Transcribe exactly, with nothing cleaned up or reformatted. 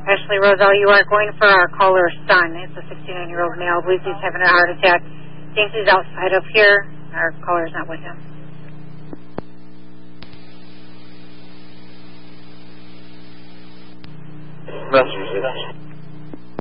Ashley Roselle, you are going for our caller's son. It's a sixty-nine-year-old male. I believe he's having a heart attack. Thinks he's outside of here. Our caller's not with him. Messenger.